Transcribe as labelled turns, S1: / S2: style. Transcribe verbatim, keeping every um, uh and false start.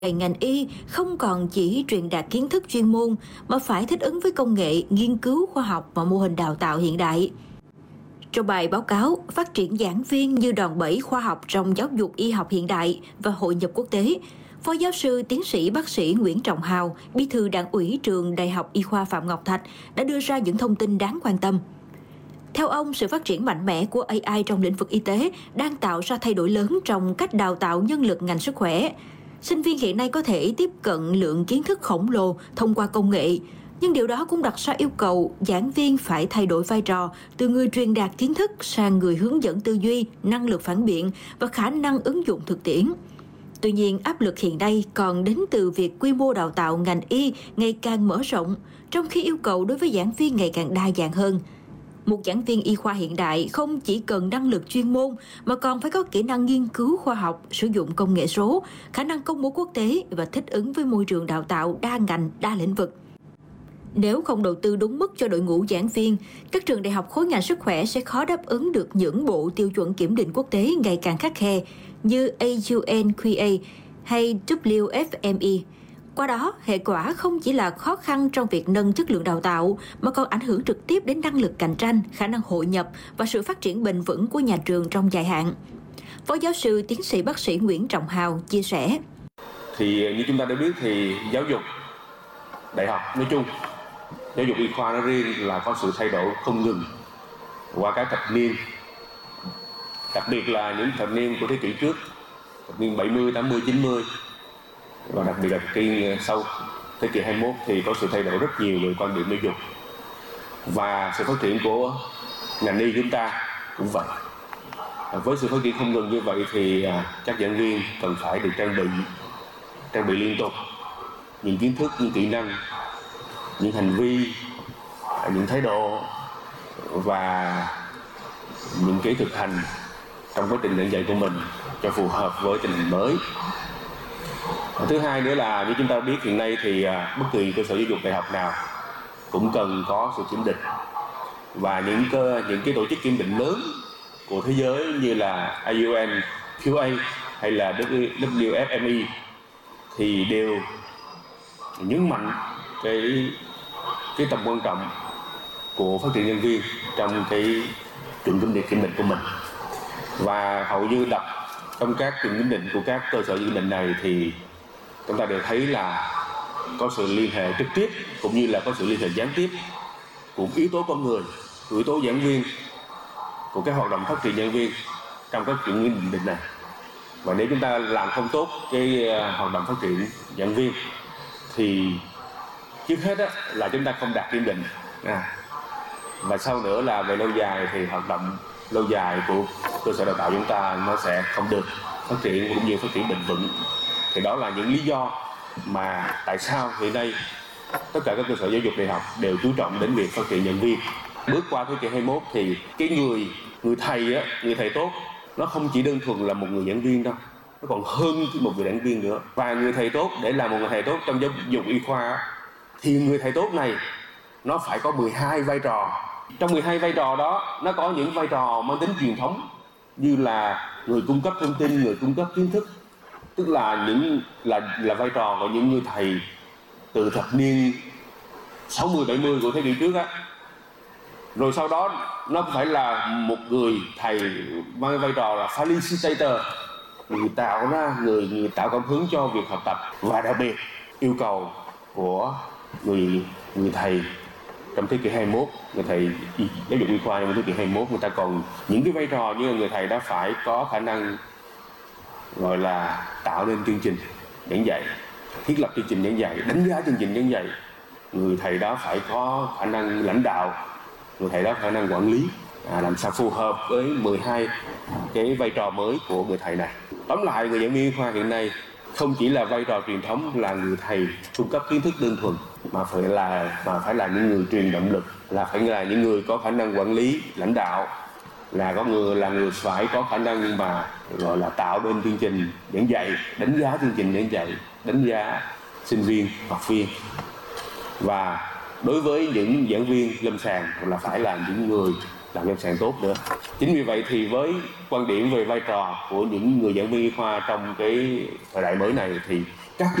S1: ngành y không còn chỉ truyền đạt kiến thức chuyên môn mà phải thích ứng với công nghệ, nghiên cứu khoa học và mô hình đào tạo hiện đại. Trong bài báo cáo Phát triển giảng viên như đòn bẩy khoa học trong giáo dục y học hiện đại và hội nhập quốc tế, Phó giáo sư tiến sĩ bác sĩ Nguyễn Trọng Hào, Bí thư Đảng ủy Trường Đại học Y khoa Phạm Ngọc Thạch đã đưa ra những thông tin đáng quan tâm. Theo ông, sự phát triển mạnh mẽ của a i trong lĩnh vực y tế đang tạo ra thay đổi lớn trong cách đào tạo nhân lực ngành sức khỏe. Sinh viên hiện nay có thể tiếp cận lượng kiến thức khổng lồ thông qua công nghệ, nhưng điều đó cũng đặt ra yêu cầu giảng viên phải thay đổi vai trò từ người truyền đạt kiến thức sang người hướng dẫn tư duy, năng lực phản biện và khả năng ứng dụng thực tiễn. Tuy nhiên, áp lực hiện nay còn đến từ việc quy mô đào tạo ngành y ngày càng mở rộng, trong khi yêu cầu đối với giảng viên ngày càng đa dạng hơn. Một giảng viên y khoa hiện đại không chỉ cần năng lực chuyên môn mà còn phải có kỹ năng nghiên cứu khoa học, sử dụng công nghệ số, khả năng công bố quốc tế và thích ứng với môi trường đào tạo đa ngành, đa lĩnh vực. Nếu không đầu tư đúng mức cho đội ngũ giảng viên, các trường đại học khối ngành sức khỏe sẽ khó đáp ứng được những bộ tiêu chuẩn kiểm định quốc tế ngày càng khắt khe như a u en quy a hay W F M E. Qua đó, hệ quả không chỉ là khó khăn trong việc nâng chất lượng đào tạo, mà còn ảnh hưởng trực tiếp đến năng lực cạnh tranh, khả năng hội nhập và sự phát triển bền vững của nhà trường trong dài hạn. Phó giáo sư tiến sĩ bác sĩ Nguyễn Trọng Hào chia sẻ.
S2: Thì như chúng ta đã biết thì giáo dục đại học nói chung, giáo dục y khoa nói riêng là có sự thay đổi không ngừng qua các thập niên, đặc biệt là những thập niên của thế kỷ trước, thập niên bảy mươi, tám mươi, chín mươi. Và đặc biệt là khi sau thế kỷ hai mươi mốt thì có sự thay đổi rất nhiều về quan điểm giáo dục. Và sự phát triển của ngành y chúng ta cũng vậy. Với sự phát triển không ngừng như vậy thì các giảng viên cần phải được trang bị, trang bị liên tục những kiến thức, những kỹ năng, những hành vi, những thái độ và những cái thực hành trong quá trình giảng dạy của mình cho phù hợp với tình hình mới. Thứ hai nữa là như chúng ta biết hiện nay thì bất kỳ cơ sở giáo dục đại học nào cũng cần có sự kiểm định, và những cơ những cái tổ chức kiểm định lớn của thế giới như là a u en quy a hay là W F M E thì đều nhấn mạnh cái cái tầm quan trọng của phát triển nhân viên trong cái chuẩn kiểm định kiểm định của mình. Và hầu như đọc trong các chuẩn kiểm định của các cơ sở kiểm định này thì chúng ta đều thấy là có sự liên hệ trực tiếp cũng như là có sự liên hệ gián tiếp của yếu tố con người, của yếu tố giảng viên, của các hoạt động phát triển giảng viên trong các chuẩn kiểm định này. Và nếu chúng ta làm không tốt cái hoạt động phát triển giảng viên thì trước hết á, là chúng ta không đạt kiểm định, à, và sau nữa là về lâu dài thì hoạt động lâu dài của cơ sở đào tạo chúng ta nó sẽ không được phát triển cũng như phát triển bền vững. Thì đó là những lý do mà tại sao hiện nay tất cả các cơ sở giáo dục đại học đều chú trọng đến việc phát triển giảng viên. Bước qua thế kỷ hai mươi mốt thì cái người người thầy á, người thầy tốt nó không chỉ đơn thuần là một người giảng viên đâu, nó còn hơn một người giảng viên nữa. Và người thầy tốt, để làm một người thầy tốt trong giáo dục y khoa thì người thầy tốt này nó phải có mười hai vai trò. Trong mười hai vai trò đó nó có những vai trò mang tính truyền thống như là người cung cấp thông tin, người cung cấp kiến thức, tức là những là là vai trò của những người thầy từ thập niên sáu mươi bảy mươi của thế kỷ trước á. Rồi sau đó nó phải là một người thầy mang vai trò là facilitator, người tạo ra người người tạo cảm hứng cho việc học tập. Và đặc biệt yêu cầu của người người thầy trong thế kỷ hai mươi mốt, người thầy giáo dục y khoa trong thế kỷ hai mươi mốt, người ta còn những cái vai trò như là người thầy đã phải có khả năng gọi là tạo nên chương trình giảng dạy, thiết lập chương trình giảng dạy, đánh giá chương trình giảng dạy. Người thầy đó phải có khả năng lãnh đạo, người thầy đó khả năng quản lý, à, làm sao phù hợp với mười hai cái vai trò mới của người thầy này. Tóm lại, người giảng viên y khoa hiện nay không chỉ là vai trò truyền thống là người thầy cung cấp kiến thức đơn thuần, mà phải là mà phải là những người truyền động lực, là phải là những người có khả năng quản lý, lãnh đạo, là có người là người phải có khả năng mà gọi là tạo nên chương trình giảng dạy, đánh giá chương trình giảng dạy, đánh giá sinh viên, học viên. Và đối với những giảng viên lâm sàng là phải là những người làm lâm sàng tốt nữa. Chính vì vậy thì với quan điểm về vai trò của những người giảng viên y khoa trong cái thời đại mới này thì các